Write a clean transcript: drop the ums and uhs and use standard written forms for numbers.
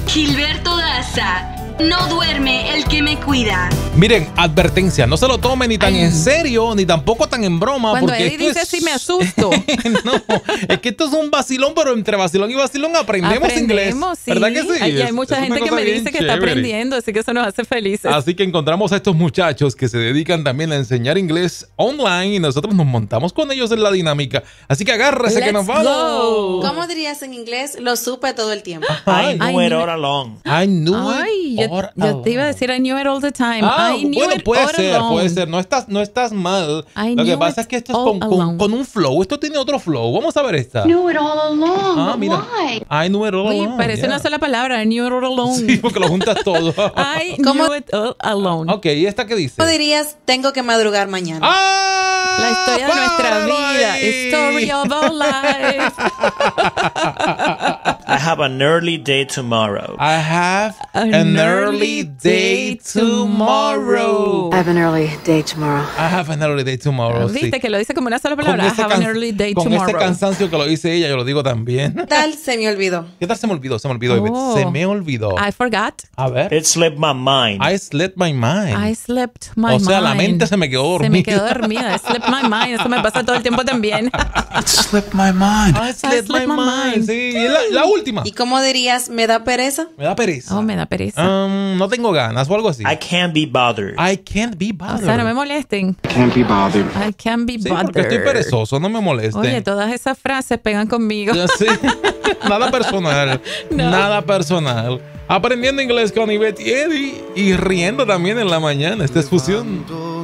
Gilberto Daza. No duerme el que me cuida. Miren, advertencia, no se lo tomen ni tan en serio, ni tampoco tan en broma. Cuando porque Eddie dice así me asusto. No, es que esto es un vacilón, pero entre vacilón y vacilón aprendemos inglés. Sí. ¿Verdad que sí? Hay mucha Es una gente que cosa me bien dice que está chévere. aprendiendo, así que eso nos hace felices. Así que encontramos a estos muchachos que se dedican también a enseñar inglés online y nosotros nos montamos con ellos en la dinámica. Así que agárrese que nos vamos. go. ¿Cómo dirías en inglés? Lo supe todo el tiempo. I knew I it knew all along. I knew Ay, it all yo te iba a decir I knew it all the time. Ah, I knew bueno, it puede all ser, along. puede ser. No estás mal. I Lo que knew pasa it es que esto es all along. con un flow. Esto tiene otro flow. Vamos a ver esta. Knew it all along. Ah, but mira. why? I knew it all Uy, along, parece yeah. una sola palabra. I knew it all along. Sí, porque lo juntas todo. I ¿Cómo? knew it all alone. Ok, ¿y esta qué dice? ¿Cómo dirías tengo que madrugar mañana? ¡Ah! La historia de nuestra ¡Páralo vida. ahí! Story of our life. I have an early day tomorrow. I have an early day tomorrow. I have an early day tomorrow. I have an early day tomorrow. sí. Viste que lo dice como una sola palabra. I have an early day con tomorrow. ese cansancio que lo dice ella, yo lo digo también. ¿Qué tal? Se me olvidó. ¿Qué tal se me olvidó? Se me olvidó, Ivette. Oh. Se me olvidó. I forgot. A ver. It slipped my mind. I slept my mind. I slept my mind. O sea, la mente se me quedó dormida. Se me quedó dormida. I slept my mind. Eso me pasa todo el tiempo también. It slipped my mind. I slept my mind. Sí, y la última. ¿Y cómo dirías me da pereza? Me da pereza. Oh, me da pereza. No tengo ganas o algo así. I can't be bothered. I can't be O bothered. sea, no me molesten. Can't be bothered. I can't be Sí, bothered. porque estoy perezoso, no me moleste. Oye, todas esas frases pegan conmigo. Ya sé. Nada personal. No. Nada personal. Aprendiendo inglés con Ivette y Eddie y riendo también en la mañana. Esta es Fusión.